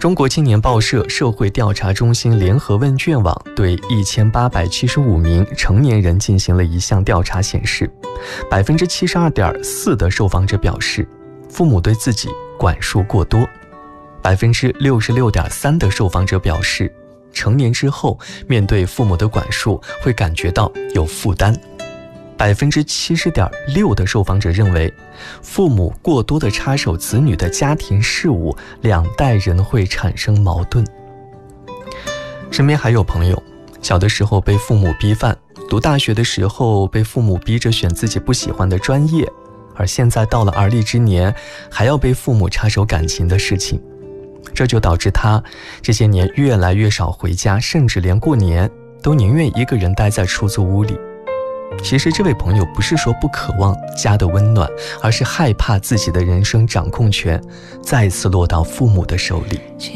中国青年报社社会调查中心联合问卷网对1875名成年人进行了一项调查，显示 72.4% 的受访者表示父母对自己管束过多， 66.3% 的受访者表示成年之后面对父母的管束会感觉到有负担， 70.6% 的受访者认为父母过多地插手子女的家庭事务，两代人会产生矛盾。身边还有朋友小的时候被父母逼饭，读大学的时候被父母逼着选自己不喜欢的专业，而现在到了而立之年还要被父母插手感情的事情，这就导致他这些年越来越少回家，甚至连过年都宁愿一个人待在出租屋里。其实这位朋友不是说不渴望家的温暖，而是害怕自己的人生掌控权再次落到父母的手里。